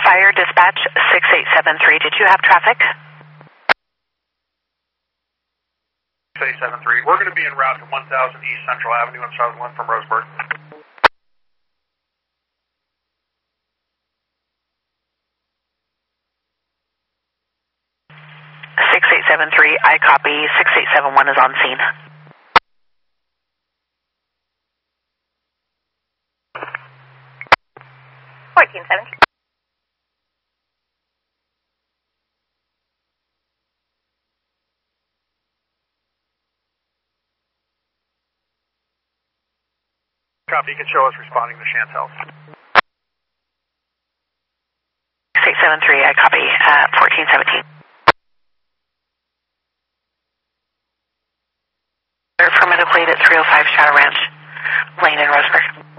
Fire Dispatch 6873, did you have traffic? 6873, we're going to be en route to 1000 East Central Avenue in Sutherland from Roseburg. 6873, I copy. 6871 is on scene. Copy, you can show us responding to Chantel's. 6873, I copy. 1417. Affirmative lead at 305 Shadow Ranch Lane in Roseburg.